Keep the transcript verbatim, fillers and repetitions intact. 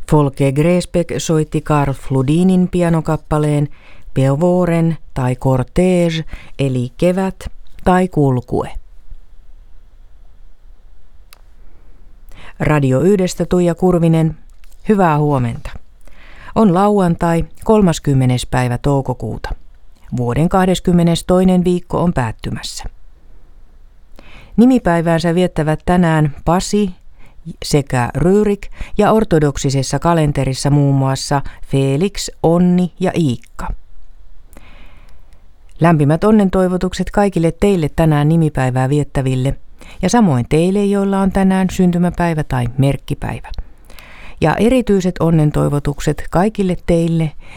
Folke Gräsbeck soitti Karl Flodinin pianokappaleen Beovoren tai Cortege eli Kevät tai Kulkue. Radio yhdestä Tuija Kurvinen, hyvää huomenta. On lauantai kolmaskymmenes päivä toukokuuta. Vuoden kahdeskymmenestoinen viikko on päättymässä. Nimipäiväänsä viettävät tänään Pasi sekä Ryrik ja ortodoksisessa kalenterissa muun muassa Felix, Onni ja Iikka. Lämpimät onnentoivotukset kaikille teille tänään nimipäivää viettäville ja samoin teille, joilla on tänään syntymäpäivä tai merkkipäivä. Ja erityiset onnentoivotukset kaikille teille,